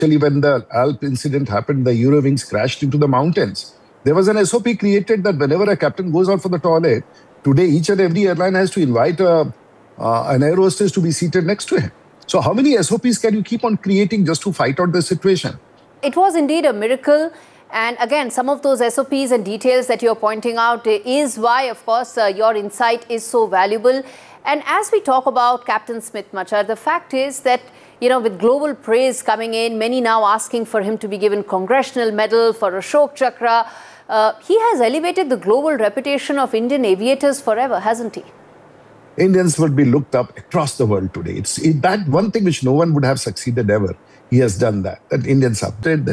especially when the Alp incident happened, the Eurowings crashed into the mountains. There was an SOP created that whenever a captain goes out for the toilet, today each and every airline has to invite an air hostess to be seated next to him. So how many SOPs can you keep on creating just to fight out the situation? It was indeed a miracle. And again, some of those SOPs and details that you're pointing out is why, of course, your insight is so valuable. And as we talk about Captain Smith Machar, the fact is that, you know, with global praise coming in, many now asking for him to be given Congressional Medal, for Ashok Chakra, he has elevated the global reputation of Indian aviators forever, hasn't he? Indians would be looked up across the world today. It's that one thing which no one would have succeeded ever. He has done that. That Indians have done.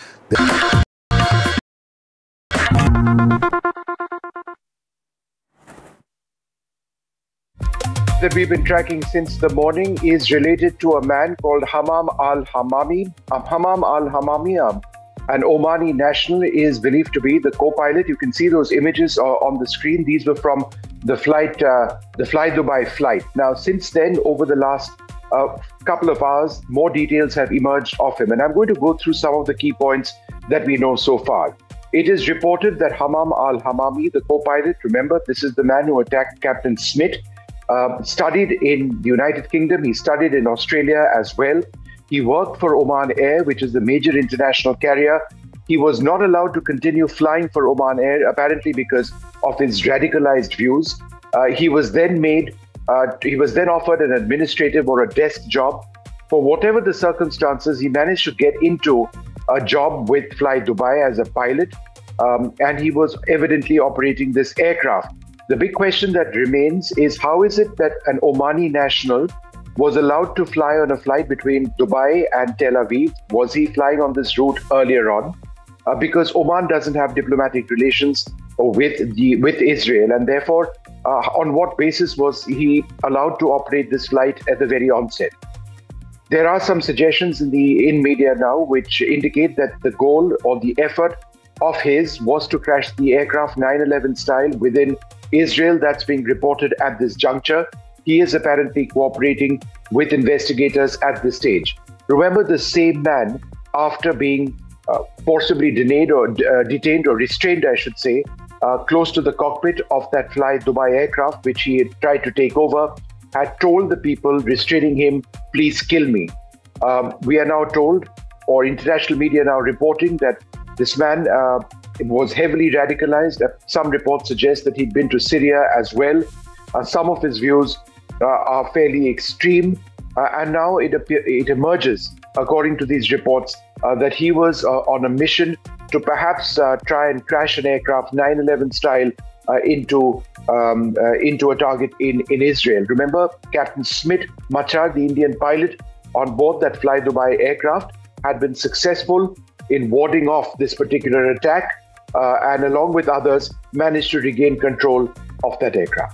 That we've been tracking since the morning is related to a man called Hammam al-Hammami. Hammam al-Hammami, an Omani national, is believed to be the co-pilot. You can see those images on the screen. These were from the Fly Dubai flight. Now, since then, over the last couple of hours, more details have emerged of him. And I'm going to go through some of the key points that we know so far. It is reported that Hammam al-Hammami, the co-pilot, remember, this is the man who attacked Captain Smith, studied in the United Kingdom. He studied in Australia as well. He worked for Oman Air, which is the major international carrier. He was not allowed to continue flying for Oman Air, apparently because of his radicalized views. He was then offered an administrative or a desk job. For whatever the circumstances, he managed to get into a job with Fly Dubai as a pilot, and he was evidently operating this aircraft. The big question that remains is, how is it that an Omani national was allowed to fly on a flight between Dubai and Tel Aviv? Was he flying on this route earlier on? Because Oman doesn't have diplomatic relations with Israel, and therefore, on what basis was he allowed to operate this flight at the very onset? There are some suggestions in media now which indicate that the goal or the effort of his was to crash the aircraft 9/11 style within Israel. That's being reported at this juncture. He is apparently cooperating with investigators at this stage. Remember, the same man, after being forcibly detained or restrained, I should say, close to the cockpit of that Fly Dubai aircraft, which he had tried to take over, had told the people restraining him, "Please kill me." We are now told, or international media now reporting, that this man was heavily radicalized. Some reports suggest that he'd been to Syria as well. Some of his views are fairly extreme. And now it emerges, according to these reports, that he was on a mission to perhaps try and crash an aircraft 9/11 style into a target in Israel. Remember, Captain Smith Machar, the Indian pilot on board that Fly Dubai aircraft, had been successful in warding off this particular attack, and along with others, managed to regain control of that aircraft.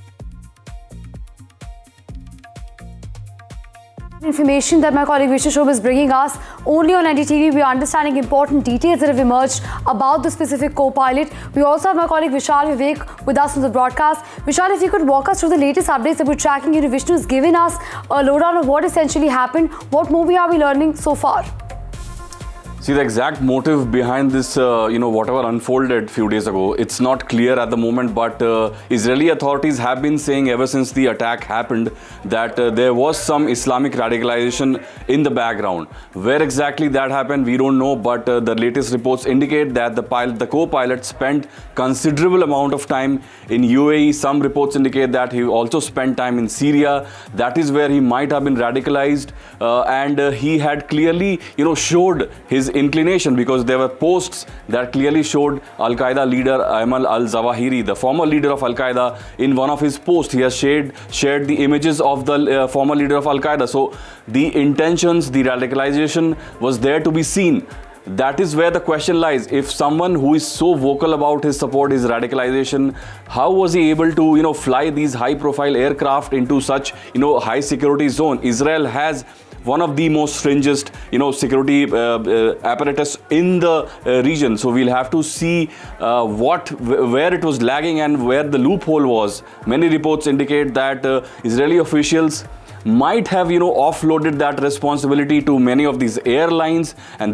Information that my colleague Vishal Shobh is bringing us only on NDTV. We are understanding important details that have emerged about the specific co-pilot. We also have my colleague Vishal Vivek with us on the broadcast. Vishal, if you could walk us through the latest updates that we're tracking. You know, Vishnu has given us a lowdown of what essentially happened. What movie are we learning so far? See, the exact motive behind this, whatever unfolded a few days ago, it's not clear at the moment, but Israeli authorities have been saying ever since the attack happened that there was some Islamic radicalization in the background. Where exactly that happened, we don't know, but the latest reports indicate that the co-pilot spent considerable amount of time in UAE. Some reports indicate that he also spent time in Syria. That is where he might have been radicalized, and he had clearly, showed his inclination, because there were posts that clearly showed Al-Qaeda leader Ayman al-Zawahiri, the former leader of Al-Qaeda. In one of his posts, he has shared the images of the former leader of Al-Qaeda. So the intentions, the radicalization was there to be seen. That is where the question lies. If someone who is so vocal about his support, his radicalization, how was he able to, fly these high-profile aircraft into such, high security zone? Israel has one of the most stringent, security apparatus in the region. So we'll have to see where it was lagging and where the loophole was. Many reports indicate that Israeli officials might have, offloaded that responsibility to many of these airlines, and